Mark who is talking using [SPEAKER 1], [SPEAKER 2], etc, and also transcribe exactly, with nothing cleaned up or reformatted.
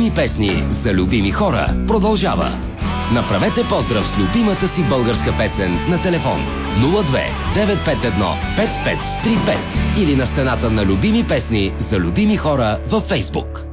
[SPEAKER 1] любими песни за любими хора продължава. Направете поздрав с любимата си българска песен на телефон нула две девет пет едно пет пет три пет или на стената на любими песни за любими хора във Фейсбук.